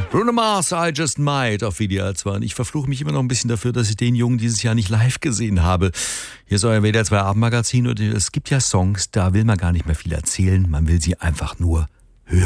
Bruno Mars, I Just Might auf WDR 2. Und ich verfluche mich immer noch ein bisschen dafür, dass ich den Jungen dieses Jahr nicht live gesehen habe. Hier ist euer WDR 2 Abendmagazin und es gibt ja Songs, da will man gar nicht mehr viel erzählen. Man will sie einfach nur